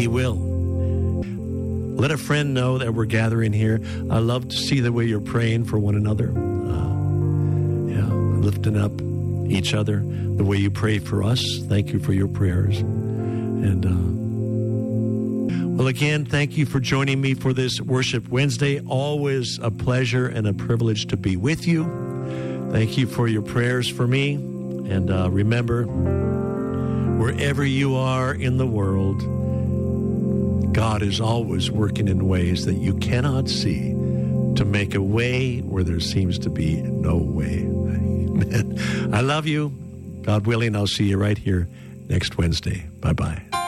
He will. Let a friend know that we're gathering here. I love to see the way you're praying for one another. Lifting up each other, the way you pray for us. Thank you for your prayers. And, well, again, thank you for joining me for this Worship Wednesday. Always a pleasure and a privilege to be with you. Thank you for your prayers for me. And remember, wherever you are in the world, God is always working in ways that you cannot see to make a way where there seems to be no way. Amen. I love you. God willing, I'll see you right here next Wednesday. Bye-bye.